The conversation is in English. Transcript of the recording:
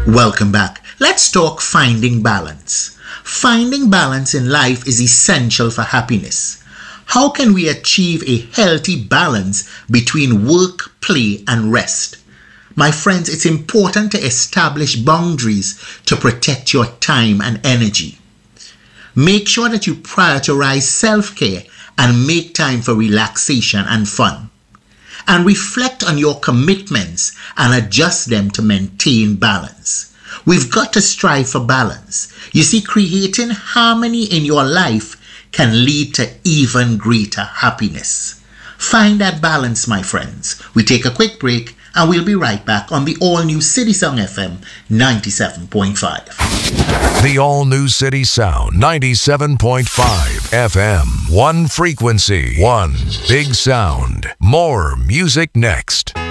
Welcome back. Let's talk finding balance. Finding balance in life is essential for happiness. How can we achieve a healthy balance between work, play, and rest? My friends, it's important to establish boundaries to protect your time and energy. Make sure that you prioritize self-care and make time for relaxation and fun. And reflect on your commitments and adjust them to maintain balance. We've got to strive for balance. You see, creating harmony in your life can lead to even greater happiness. Find that balance, my friends. We take a quick break and we'll be right back on the all-new City Sound FM 97.5. The all-new City Sound 97.5 FM. One frequency, one big sound. More music next.